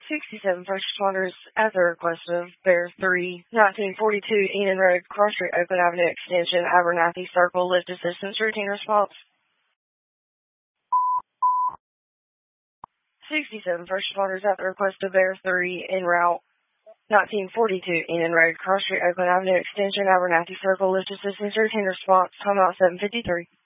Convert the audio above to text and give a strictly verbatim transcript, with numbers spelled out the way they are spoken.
sixty-seven first responders at the request of Bear three, nineteen forty-two Enon Road, Cross Street, Oakland Avenue Extension, Abernathy Circle, lift assistance, routine response. sixty-seven first responders at the request of Bear three, en route, nineteen forty-two Enon Road, Cross Street, Oakland Avenue Extension, Abernathy Circle, lift assistance, routine response, time out seven fifty-three.